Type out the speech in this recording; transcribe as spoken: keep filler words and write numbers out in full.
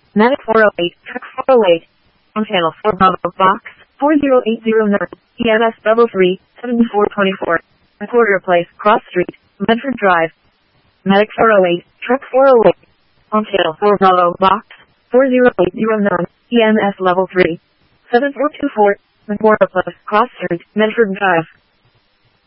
Medic four oh eight, Truck four oh eight. On channel four Bravo, Box four zero eight zero nine, E M S double three, seven four two four. Reporter Place, Cross Street, Medford Drive. Medic four oh eight, Truck four oh eight. On channel four Bravo, Box four zero eight zero nine, E M S level three, seven four two four. Reporter Place, Cross Street, Medford Drive.